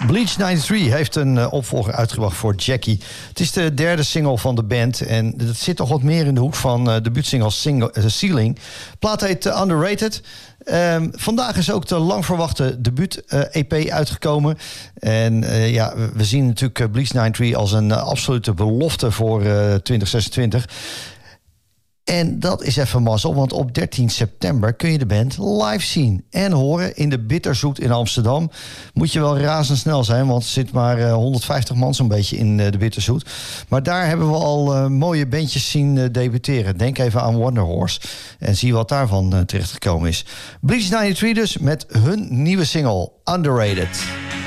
Bleach 93 heeft een opvolger uitgebracht voor Jackie. Het is de derde single van de band. En dat zit toch wat meer in de hoek van debuutsingle Ceiling. De plaat heet Underrated. Vandaag is ook de lang verwachte debuut-EP uitgekomen. En we zien natuurlijk Bleach 93 als een absolute belofte voor 2026. En dat is even mazzel, want op 13 september kun je de band live zien en horen in de Bitterzoet in Amsterdam. Moet je wel razendsnel zijn, want er zit maar 150 man zo'n beetje in de Bitterzoet. Maar daar hebben we al mooie bandjes zien debuteren. Denk even aan Wonder Horse en zie wat daarvan terechtgekomen is. Bleach 93 dus met hun nieuwe single Underrated.